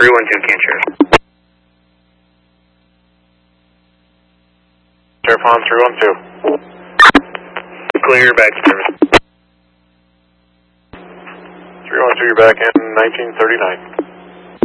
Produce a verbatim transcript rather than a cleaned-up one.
three one two, can't share. Sheriff on three one two. Clear, back to service. three one two, you're back in nineteen thirty-nine.